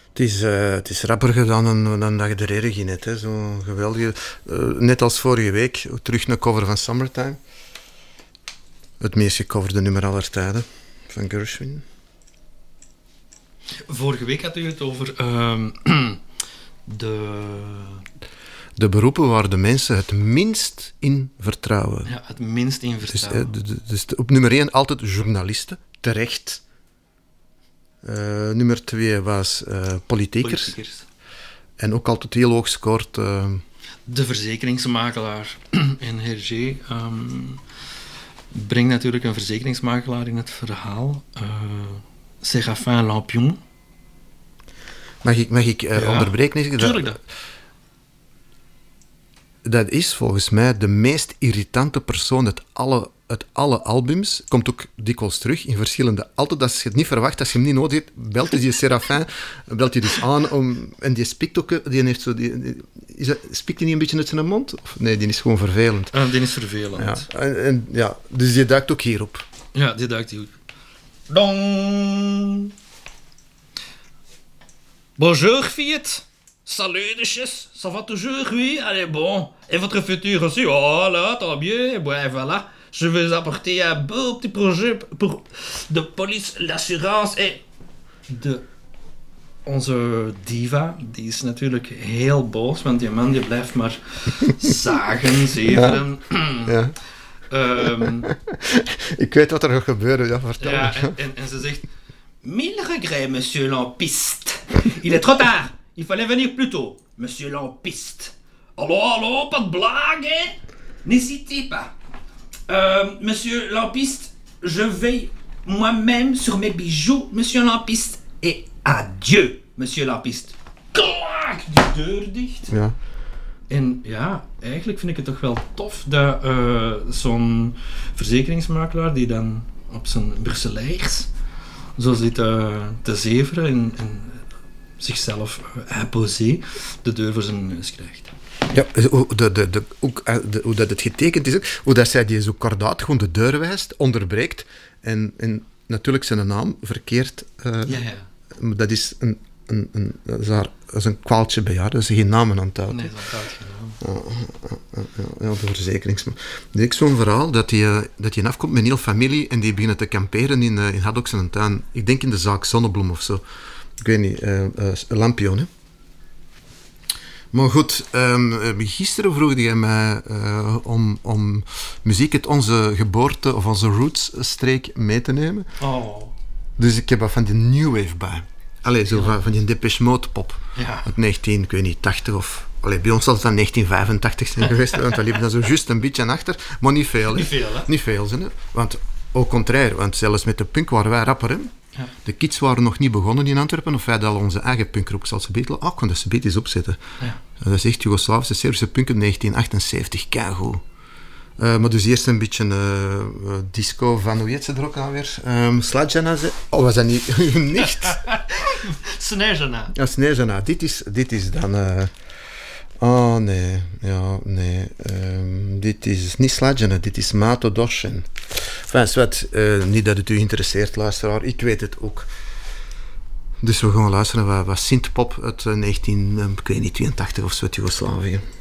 Het is rapper dan dat je er erg in hebt. Zo'n geweldige... net als vorige week, terug een cover van Summertime. Het meest gecoverde nummer aller tijden van Gershwin. Vorige week had u het over de beroepen waar de mensen het minst in vertrouwen. Ja, het minst in vertrouwen. Dus op nummer 1 altijd journalisten, terecht. Nummer 2 was politiekers. En ook altijd heel hoog scoort... De verzekeringsmakelaar in Hergé brengt natuurlijk een verzekeringsmakelaar in het verhaal. Séraphin Lampion. Mag ik onderbreken? Tuurlijk. Dat is volgens mij de meest irritante persoon uit alle albums. Komt ook dikwijls terug in verschillende... Altijd als je het niet verwacht, als je hem niet nodig hebt, belt hij die Séraphin, belt hij dus aan en die spikt ook... Die heeft zo... Spikt hij niet een beetje uit zijn mond? Of, nee, die is gewoon vervelend. Die is vervelend. Ja, dus die duikt ook hierop. Ja, die duikt hier. Dong! Bonjour, Fiat. Salut, de chess. Ça va toujours, oui? Allez, bon. Et votre futur aussi? Oh là, tant bien. Ouais, voilà. Je vais apporter un beau petit projet pour de police, l'assurance et onze diva, die is natuurlijk heel boos, want die man die blijft maar zagen, zeveren. Ja. Ik weet wat er gaat gebeuren, ja, vertel. Ja, en ze zegt... Mille regrets, monsieur Lampiste. Il est trop tard. Il fallait venir plus tôt, monsieur Lampiste. Allô, pas de blague, hein? N'hésitez pas. Monsieur Lampiste, je veille moi-même sur mes bijoux, monsieur Lampiste. Et adieu, monsieur Lampiste. Klaak, die deur dicht. Ja. En ja, eigenlijk vind ik het toch wel tof dat zo'n verzekeringsmakelaar die dan op zijn Brusselaars zo zit te zeveren en zichzelf imposé de deur voor zijn neus krijgt. Ja, hoe dat het getekend is, ook, hoe dat zij die zo kordaat gewoon de deur wijst, onderbreekt en natuurlijk zijn naam verkeerd. Dat is een kwaaltje bij haar, dat ze geen namen aan het houden. Nee, dat houdt geen naam. Ja, de verzekeringsman. Er is zo'n verhaal dat hij afkomt met een hele familie en die beginnen te kamperen in Haddock zijn tuin. Ik denk in de zaak Zonnebloem of zo. Ik weet niet, Lampion, hè. Maar goed, gisteren vroeg jij mij om muziek uit onze geboorte of onze roots-streek mee te nemen. Oh. Dus ik heb wat van die New Wave bij. Allee, zo van die Depeche Mode pop. Ja. Uit 1980 of... Allee, bij ons zal het dan 1985 zijn geweest, want we liepen dan zo juist een beetje achter. Maar niet veel, hè. Niet veel, hè? Niet veel, hè. Want, au contraire, want zelfs met de punk waren wij rapper, hè. Ja. De kids waren nog niet begonnen in Antwerpen, of wij hadden al onze eigen punkgroep. Zal ze beter... ik kon dat ze beter eens opzetten. Ja. Dat is echt Joegoslavische Servische punk in 1978, keigoed. Maar dus eerst een beetje disco van, hoe heet ze er ook alweer? Sladjana. Oh, was dat niet? Nicht? Snežana. Ja, Snežana. Dit is dan... oh, nee. Ja, nee. Dit is niet Sladjana, dit is Mato Doshen. Enfin, niet dat het u interesseert, luisteraar. Ik weet het ook. Dus we gaan luisteren naar wat synthpop uit 1982 of zo uit Joegoslavië.